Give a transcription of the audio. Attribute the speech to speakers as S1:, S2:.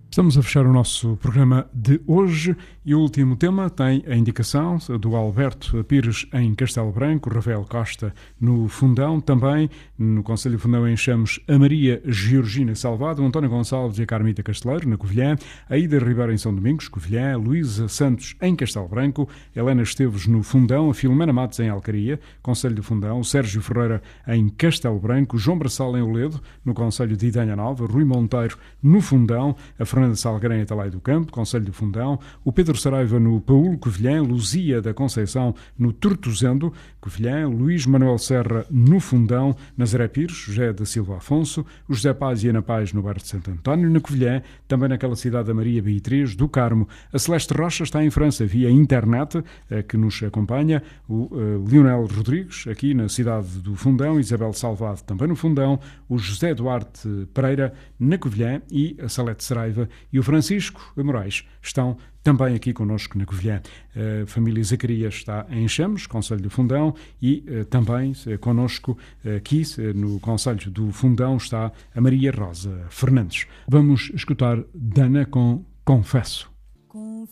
S1: Estamos a fechar o nosso programa de hoje e o último tema tem a indicação do Alberto Pires em Castelo Branco, Rafael Costa no Fundão, também no Conselho de Fundão enchemos a Maria Georgina Salvado, António Gonçalves e a Carmita Casteleiro na Covilhã, a Ida Ribeiro em São Domingos, Covilhã, Luísa Santos em Castelo Branco, Helena Esteves no Fundão, a Filomena Matos em Alcaria, Conselho de Fundão, o Sérgio Ferreira em Castelo Branco, João Braçal em Oledo, no Conselho de Idanha Nova, Rui Monteiro no Fundão, a Fernanda Salgueira em Atalai do Campo, Conselho de Fundão, o Pedro Saraiva no Paulo Covilhã, Luzia da Conceição no Tortozendo, Covilhã, Luís Manuel Serra no Fundão, Nazaré Pires, José da Silva Afonso, o José Paz e Ana Paz no bairro de Santo António, na Covilhã, também naquela cidade da Maria Beatriz, do Carmo. A Celeste Rocha está em França via internet, que nos acompanha, o Leonel Rodrigues, aqui na cidade do Fundão, Isabel Salvado também no Fundão, o José Duarte Pereira na Covilhã e a Salete Saraiva e o Francisco Moraes estão também aqui connosco na Covilhã. A família Zacarias está em Enxames, Conselho do Fundão, e também connosco aqui no Conselho do Fundão está a Maria Rosa Fernandes. Vamos escutar Dana com Confesso.